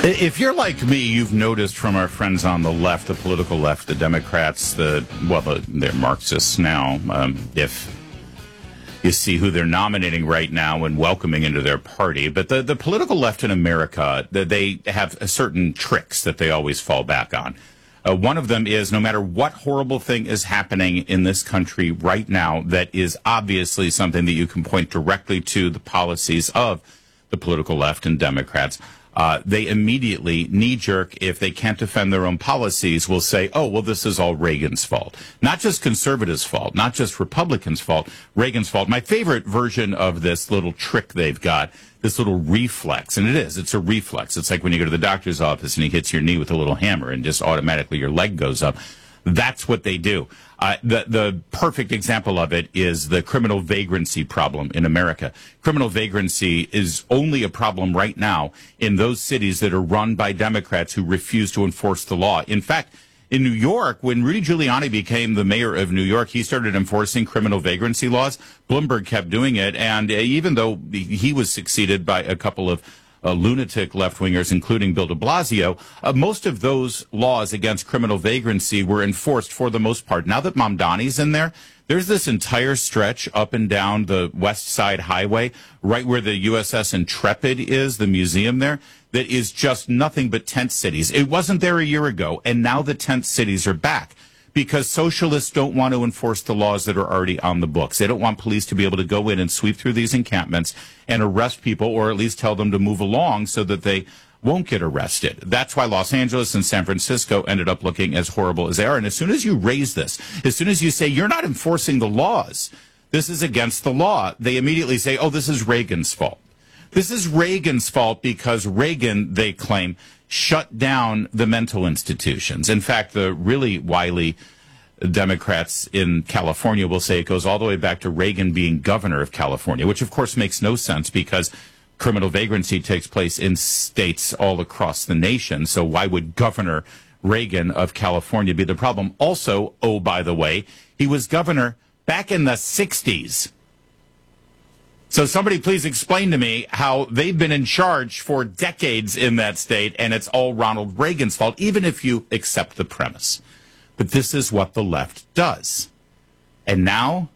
If you're like me, you've noticed from our friends on the left, the political left, the Democrats, they're Marxists now. If you see who they're nominating right now and welcoming into their party. But the political left in America, they have certain tricks that they always fall back on. One of them is no matter what horrible thing is happening in this country right now that is obviously something that you can point directly to the policies of the political left and Democrats, they immediately, knee-jerk, if they can't defend their own policies, will say, oh, well, this is all Reagan's fault. Not just conservatives' fault, not just Republicans' fault, Reagan's fault. My favorite version of this little trick they've got, this little reflex, and it's a reflex. It's like when you go to the doctor's office and he hits your knee with a little hammer and just automatically your leg goes up. That's what they do. The perfect example of it is the criminal vagrancy problem in America. Criminal vagrancy is only a problem right now in those cities that are run by Democrats who refuse to enforce the law. In fact, in New York, when Rudy Giuliani became the mayor of New York, he started enforcing criminal vagrancy laws. Bloomberg kept doing it, and even though he was succeeded by a couple of lunatic left-wingers, including Bill de Blasio, most of those laws against criminal vagrancy were enforced for the most part. Now that Mamdani's in there, there's this entire stretch up and down the West Side Highway, right where the USS Intrepid is, the museum there, that is just nothing but tent cities. It wasn't there a year ago, and now the tent cities are back. Because socialists don't want to enforce the laws that are already on the books. They don't want police to be able to go in and sweep through these encampments and arrest people, or at least tell them to move along so that they won't get arrested. That's why Los Angeles and San Francisco ended up looking as horrible as they are. And as soon as you raise this, as soon as you say you're not enforcing the laws, this is against the law, they immediately say, oh, this is Reagan's fault. This is Reagan's fault because Reagan, they claim, shut down the mental institutions. In fact, the really wily Democrats in California will say it goes all the way back to Reagan being governor of California, which of course makes no sense because criminal vagrancy takes place in states all across the nation. So why would Governor Reagan of California be the problem? Also, oh, by the way, he was governor back in the 60s. So somebody please explain to me how they've been in charge for decades in that state, and it's all Ronald Reagan's fault, even if you accept the premise. But this is what the left does. And now,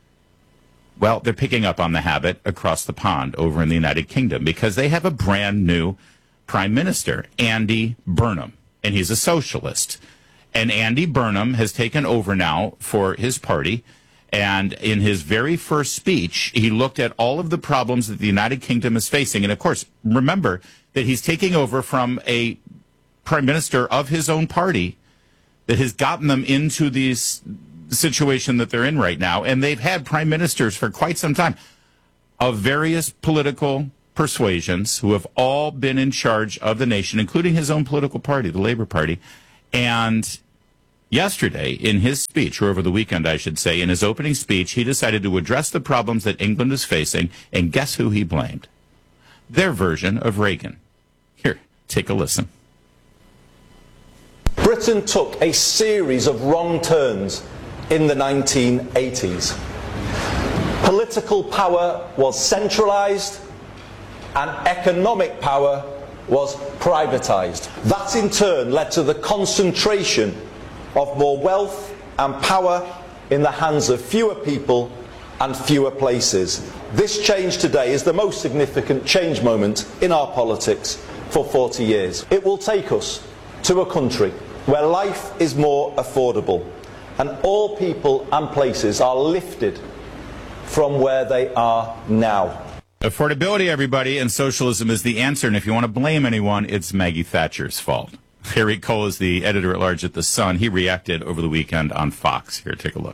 well, they're picking up on the habit across the pond over in the United Kingdom because they have a brand new prime minister, Andy Burnham, and he's a socialist. And Andy Burnham has taken over now for his party. And in his very first speech, he looked at all of the problems that the United Kingdom is facing. And, of course, remember that he's taking over from a prime minister of his own party that has gotten them into this situation that they're in right now. And they've had prime ministers for quite some time of various political persuasions who have all been in charge of the nation, including his own political party, the Labour Party. And yesterday, in his speech, or over the weekend, I should say, in his opening speech, he decided to address the problems that England is facing, and guess who he blamed? Their version of Reagan. Here, take a listen. Britain took a series of wrong turns in the 1980s. Political power was centralised, and economic power was privatised. That, in turn, led to the concentration of more wealth and power in the hands of fewer people and fewer places. This change today is the most significant change moment in our politics for 40 years. It will take us to a country where life is more affordable and all people and places are lifted from where they are now. Affordability, everybody, and socialism is the answer. And if you want to blame anyone, it's Maggie Thatcher's fault. Harry Cole is the editor-at-large at The Sun. He reacted over the weekend on Fox. Here, take a look.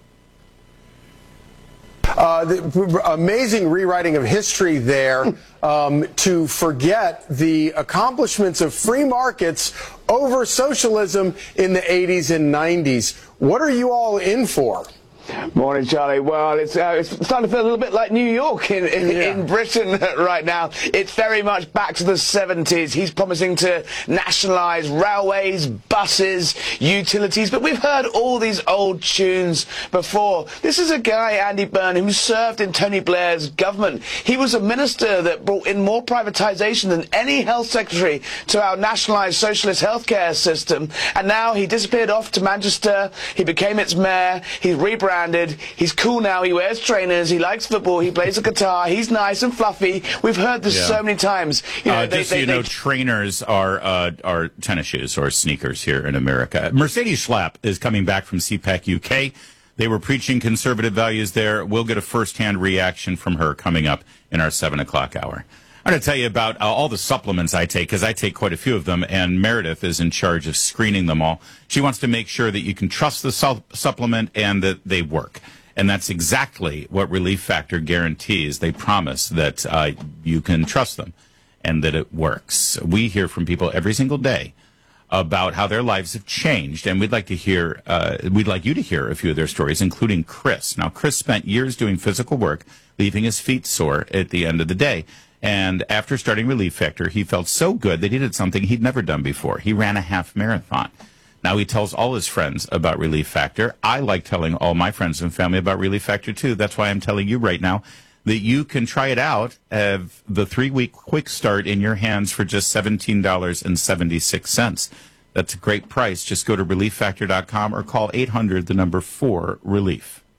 The amazing rewriting of history there to forget the accomplishments of free markets over socialism in the 80s and 90s. What are you all in for? Morning, Charlie. Well, it's starting to feel a little bit like New York in Britain right now. It's very much back to the 70s. He's promising to nationalise railways, buses, utilities, but we've heard all these old tunes before. This is a guy, Andy Byrne, who served in Tony Blair's government. He was a minister that brought in more privatisation than any health secretary to our nationalised socialist healthcare system, and now he disappeared off to Manchester. He became its mayor. He's rebranded. He's cool now. He wears trainers. He likes football. He plays the guitar. He's nice and fluffy. We've heard this so many times. Trainers are tennis shoes or sneakers here in America. Mercedes Schlapp is coming back from CPAC UK. They were preaching conservative values there. We'll get a first-hand reaction from her coming up in our 7 o'clock hour. I'm going to tell you about all the supplements I take, because I take quite a few of them, and Meredith is in charge of screening them all. She wants to make sure that you can trust the supplement and that they work. And that's exactly what Relief Factor guarantees. They promise that you can trust them and that it works. We hear from people every single day about how their lives have changed, and we'd like you to hear a few of their stories, including Chris. Now, Chris spent years doing physical work, leaving his feet sore at the end of the day. And after starting Relief Factor, he felt so good that he did something he'd never done before. He ran a half marathon. Now he tells all his friends about Relief Factor. I like telling all my friends and family about Relief Factor, too. That's why I'm telling you right now that you can try it out, have the 3-week quick start in your hands for just $17.76. That's a great price. Just go to ReliefFactor.com or call 800-4-RELIEF.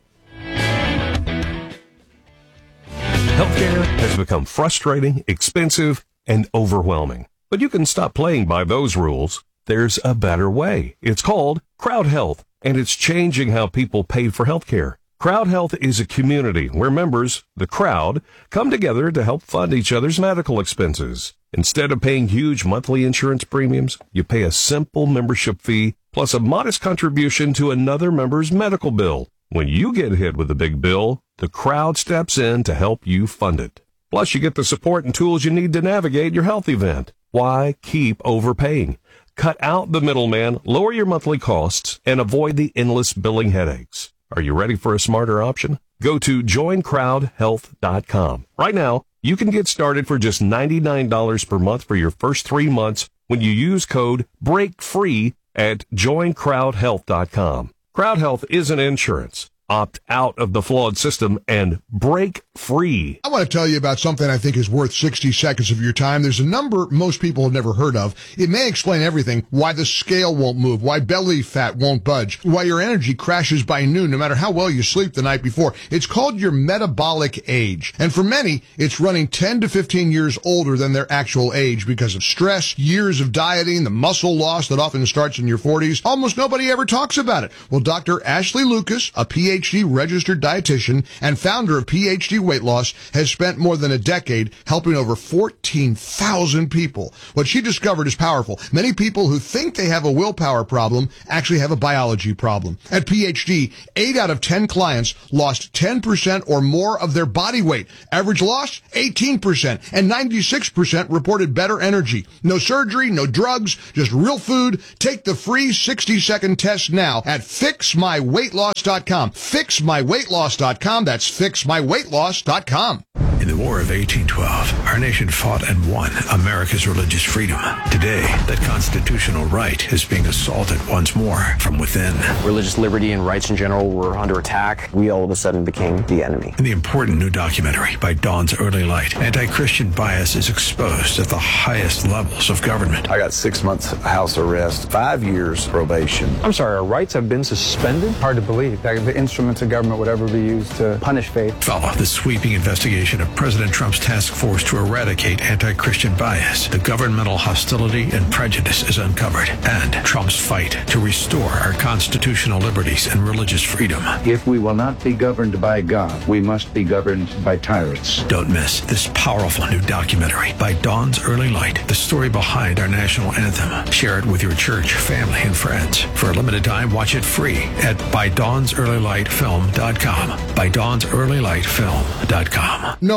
Healthcare has become frustrating, expensive, and overwhelming. But you can stop playing by those rules. There's a better way. It's called Crowd Health, and it's changing how people pay for healthcare. Crowd Health is a community where members, the crowd, come together to help fund each other's medical expenses. Instead of paying huge monthly insurance premiums, you pay a simple membership fee plus a modest contribution to another member's medical bill. When you get hit with a big bill, the crowd steps in to help you fund it. Plus, you get the support and tools you need to navigate your health event. Why keep overpaying? Cut out the middleman, lower your monthly costs, and avoid the endless billing headaches. Are you ready for a smarter option? Go to joincrowdhealth.com. Right now, you can get started for just $99 per month for your first 3 months when you use code BREAKFREE at joincrowdhealth.com. Crowd Health isn't insurance. Opt out of the flawed system and break free. I want to tell you about something I think is worth 60 seconds of your time. There's a number most people have never heard of. It may explain everything: why the scale won't move, why belly fat won't budge, why your energy crashes by noon no matter how well you sleep the night before. It's called your metabolic age. And for many, it's running 10 to 15 years older than their actual age because of stress, years of dieting, the muscle loss that often starts in your 40s. Almost nobody ever talks about it. Well, Dr. Ashley Lucas, a PhD registered dietitian and founder of PhD Weight Loss, has spent more than a decade helping over 14,000 people. What she discovered is powerful. Many people who think they have a willpower problem actually have a biology problem. At PhD, 8 out of 10 clients lost 10% or more of their body weight. Average loss, 18%, and 96% reported better energy. No surgery, no drugs, just real food. Take the free 60-second test now at fixmyweightloss.com. fixmyweightloss.com. That's fixmyweightloss.com. In the War of 1812, our nation fought and won America's religious freedom. Today, that constitutional right is being assaulted once more from within. Religious liberty and rights in general were under attack. We all of a sudden became the enemy. In the important new documentary, By Dawn's Early Light, anti-Christian bias is exposed at the highest levels of government. I got 6 months house arrest, 5 years probation. I'm sorry, our rights have been suspended? Hard to believe that the instruments of government would ever be used to punish faith. Follow the sweeping investigation of President Trump's task force to eradicate anti-Christian bias. The governmental hostility and prejudice is uncovered, and Trump's fight to restore our constitutional liberties and religious freedom. If we will not be governed by God, we must be governed by tyrants. Don't miss this powerful new documentary, By Dawn's Early Light, the story behind our national anthem. Share it with your church, family, and friends. For a limited time, watch it free at ByDawnsEarlyLightFilm.com. ByDawnsEarlyLightFilm.com. No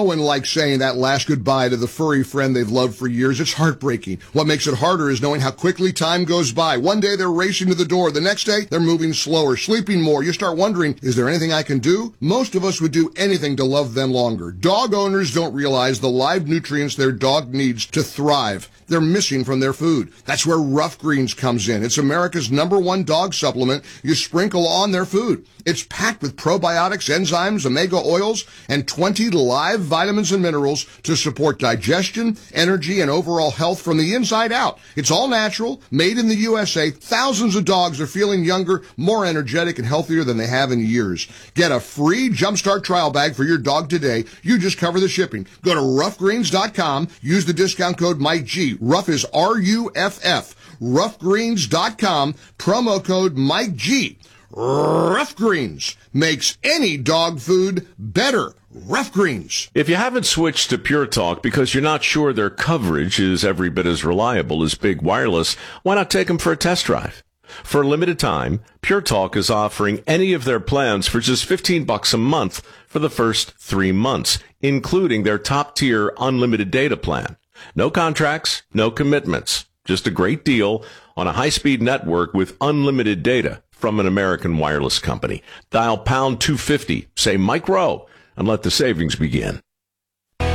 No one likes saying that last goodbye to the furry friend they've loved for years. It's heartbreaking. What makes it harder is knowing how quickly time goes by. One day they're racing to the door. The next day they're moving slower, sleeping more. You start wondering, is there anything I can do? Most of us would do anything to love them longer. Dog owners don't realize the live nutrients their dog needs to thrive. They're missing from their food. That's where Rough Greens comes in. It's America's #1 dog supplement you sprinkle on their food. It's packed with probiotics, enzymes, omega oils, and 20 live vitamins and minerals to support digestion, energy, and overall health from the inside out. It's all natural, made in the USA. Thousands of dogs are feeling younger, more energetic, and healthier than they have in years. Get a free Jumpstart trial bag for your dog today. You just cover the shipping. Go to roughgreens.com. Use the discount code MikeG. Rough is RUFF. Roughgreens.com. Promo code MikeG. Rough Greens makes any dog food better. Rough Greens. If you haven't switched to Pure Talk because you're not sure their coverage is every bit as reliable as Big Wireless, why not take them for a test drive? For a limited time, Pure Talk is offering any of their plans for just $15 a month for the first 3 months, including their top-tier unlimited data plan. No contracts, no commitments. Just a great deal on a high-speed network with unlimited data from an American wireless company. Dial pound 250, say Mike Rowe, and let the savings begin.